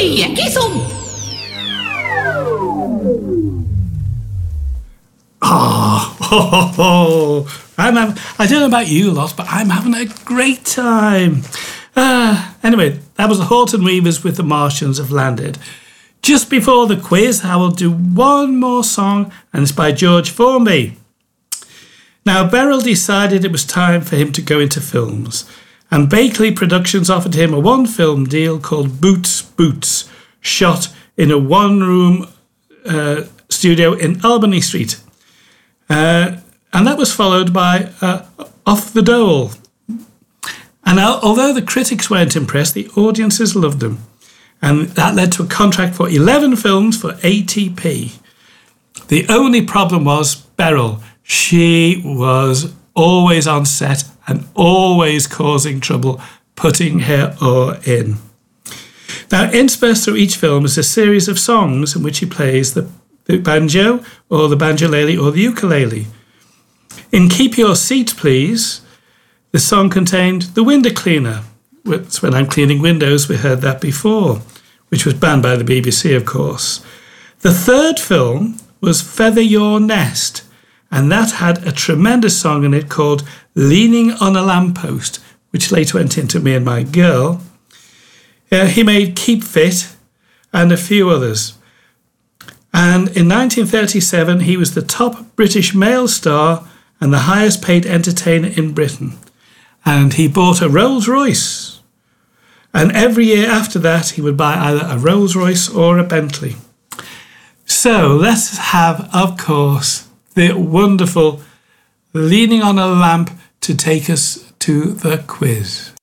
Ei, aquí som! I don't know about you lot, but I'm having a great time. Anyway, that was the Horton Weavers with The Martians Have Landed. Just before the quiz, I will do one more song, and it's by George Formby. Now, Beryl decided it was time for him to go into films, and Bakeley Productions offered him a one-film deal called Boots, Boots, shot in a one-room studio in Albany Street. And that was followed by Off the Dole. And although the critics weren't impressed, the audiences loved them. And that led to a contract for 11 films for ATP. The only problem was Beryl. She was always on set and always causing trouble, putting her oar in. Now, interspersed through each film is a series of songs in which he plays the banjo, or the banjolele, or the ukulele. In Keep Your Seat, Please, the song contained The Window Cleaner. It's When I'm Cleaning Windows, we heard that before, which was banned by the BBC, of course. The third film was Feather Your Nest, and that had a tremendous song in it called Leaning on a Lamppost, which later went into Me and My Girl. He made Keep Fit and a few others. And in 1937, he was the top British male star and the highest paid entertainer in Britain. And he bought a Rolls Royce. And every year after that, he would buy either a Rolls Royce or a Bentley. So let's have, of course, the wonderful Leaning on a Lamp to take us to the quiz.